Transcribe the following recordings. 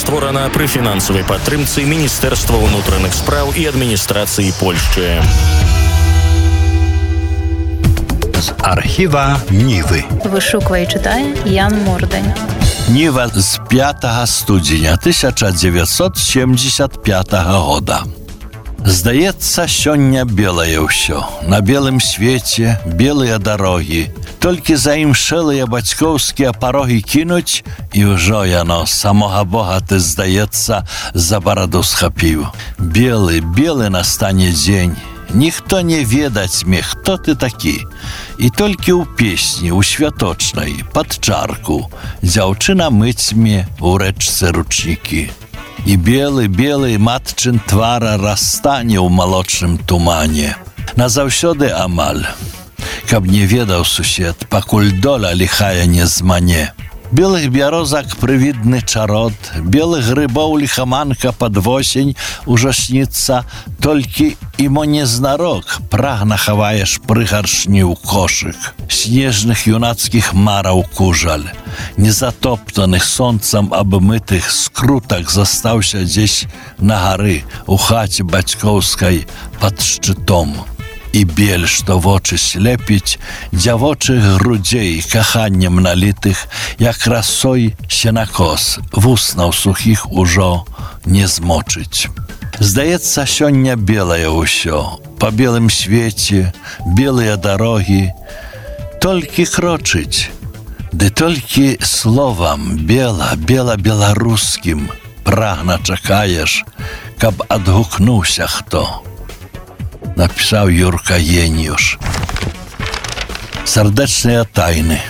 створана пры фінансавай падтрымцы Міністэрства ўнутраных спраў і адміністрацыі Польшчы. З архіва Нівы. Вишукує і читає Ян Мордень. Ніва з 5 студзеня 1975 года. Здаецца, сёння белае ўсё. На белым свеце белыя дарогі. Толькі заімшэлыя бацькоўскія парогі кінуць, і ўжо яно самога Бога, ты, здаецца, за бараду схапіў. Белы, белы настане дзень. Ніхто не ведаць мне, хто ты такі. І толькі ў песні, у святочнай, пад чарку, дзяўчына мыць мне ў рэчцы ручнікі. І белы матчын твара растане ў малочным тумане. Назаўсёды амаль, каб не ведаў сусед, пакуль доля ліхая не змане. Белых бярозак прывідны чарот, белых грыбоў ліхаманка пад восень ужо сніцца, толькі імо незнарок прагна хаваеш прыгаршні ў кошык. Снежных юнацкіх мараў кужаль, незатоптаных сонцам абмытых скрутак застаўся дзесь на гары у хаце бацькоўскай пад шчытом. І бель, што вочы слепіць, дзявочых грудзей каханнем налітых, як расой сенакос, вуснаў сухіх ужо не змочыць. Здаецца, сёння белае ўсё, па белым свеце, белыя дарогі, толькі крочыць, ды толькі словам бела-беларускім прагна чакаеш, каб адгукнуўся хто. Написаў Юрка Єніюш. Сардэчныя тайны.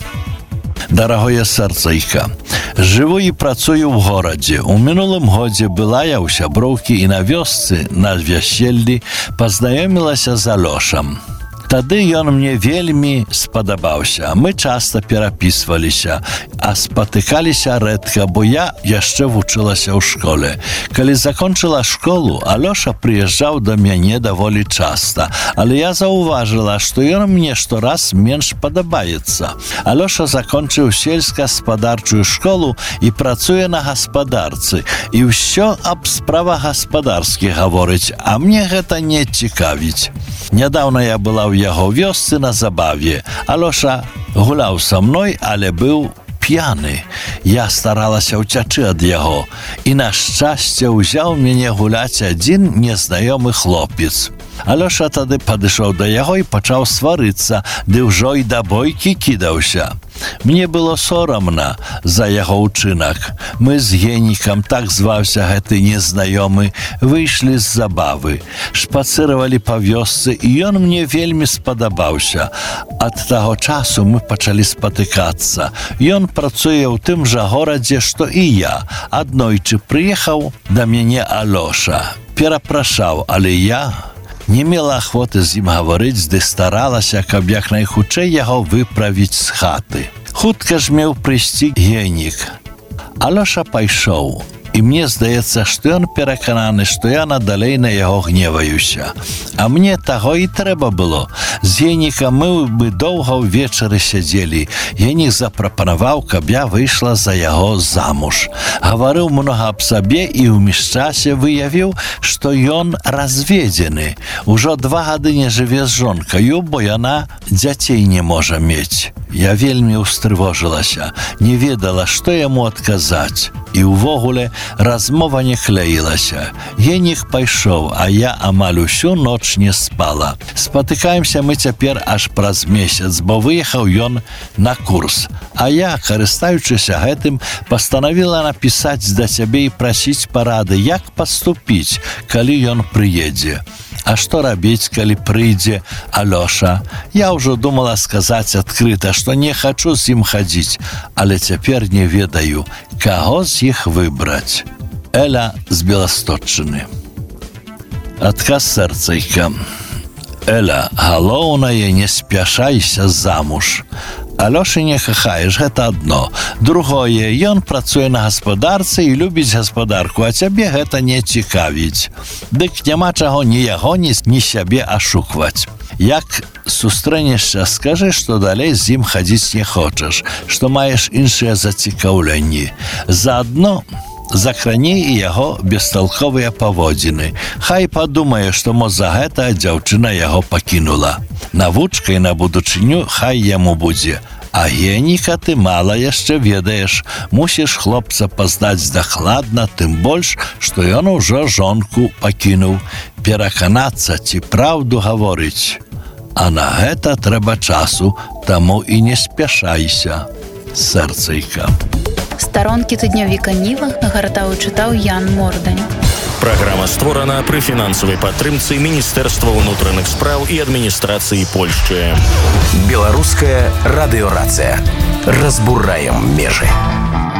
Дарагое сэрцайка, жыву і працую ў горадзе. У мінулым годзе была я ў сяброўкі і на вёсцы, на вяселлі, пазнаёмілася з Алёшам. Тады ён мне вельмі спадабаўся. Мы часта перапісваліся, а спатыкаліся рэдка, бо я яшчэ вучылася ў школе. Калі закончыла школу, Алёша прыязджаў да мяне даволі часта, але я заўважыла, што ён мне штораз менш падабаецца. Алёша закончыў сельскагаспадарчую школу і працуе на гаспадарцы, і ўсё аб справах гаспадарскіх гаворыць, а мне гэта не цікавіць. Нядаўна я была ў яго вёсцы на забаве. Алёша гуляў са мной, але быў п'яны. Я старалася ўцячы ад яго, і на шчасце ўзяў мяне гуляць адзін незнаёмы хлопец. Алёша тады падышоў да яго і пачаў сварыцца, ды ўжо і да бойкі кідаўся. Мне было сорамна за яго ўчынак. Мы з Генікам, так зваўся гэты незнаёмы, выйшлі з забавы, шпацыравалі па вёсцы, і ён мне вельмі спадабаўся. Ад таго часу мы пачалі спатыкацца. Ён працуе ў тым жа горадзе, што і я. Аднойчы прыехаў да мяне Алёша. Перапрашаў, але я не мела ахвоты з ім гаварыць, ды старалася, каб як найхутчэй яго выправіць з хаты. Хутка ж меў прыйсці Генік. Алёша пайшоў, і мне здаецца, што ён перакананы, што я надалей на яго гневаюся. А мне таго і трэба было. З Генікам мы бы доўга ўвечары сядзелі. Генік запрапанаваў, каб я выйшла за яго замуж. Гаварыў многа аб сабе і ў міжчасе выявіў, што ён разведзены. Ужо 2 гады не жыве з жонкаю, бо яна дзяцей не можа мець. Я вельмі ўстрывожылася, не ведала, што яму адказаць. І ўвогуле размова не клеілася. Генік пайшоў, а я амаль усю ноч не спала. Спатыкаемся мы цяпер аж праз месяц, бо выехаў ён на курс. А я, карыстаючыся гэтым, пастанавіла напісаць да цябе і прасіць парады, як паступіць, калі ён прыедзе. А што рабіць, калі прыйдзе Алёша? Я ўжо думала сказаць адкрыта, што не хачу з ім хадзіць, але цяпер не ведаю, каго з іх выбраць. Эля з Беласточчыны. Адказ сэрцайка. Эля, галоўнае, не спяшайся замуж. Алёшы не кахаеш, гэта адно. Другое, ён працуе на гаспадарцы і любіць гаспадарку, а цябе гэта не цікавіць. Дык няма чаго ні яго, ні сябе ашукваць. Як сустрэнешся, скажы, што далей з ім хадзіць не хочаш, што маеш іншыя зацікаўленні. Заадно закране і яго бесталковыя паводзіны. Хай падумае, што мо за гэта дзяўчына яго пакінула. Навучкай на будучыню хай яму будзе. А геніка ты мала яшчэ ведаеш. Мусіш хлопца пазнаць дакладна, тым больш, што ён ужо жонку пакінуў. Пераканацца, ці праўду гаворыць. А на гэта трэба часу, таму і не спяшайся. Сэрцайка. Старонкі тыднёвіка Ніва гартаў і чытаў Ян Мордань. Праграма створана пры фінансавай падтрымцы Міністэрства ўнутраных спраў і адміністрацыі Польшчы. Беларуская радыёрацыя. Разбураем межы.